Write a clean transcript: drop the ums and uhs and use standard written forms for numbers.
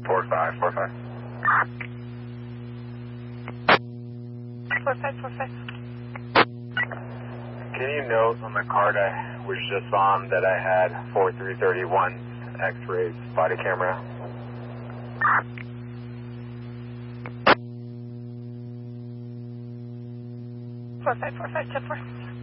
4545. 4545. Can you note on the card I was just on that I had 4331 X-rays body camera? 4545, 10-4.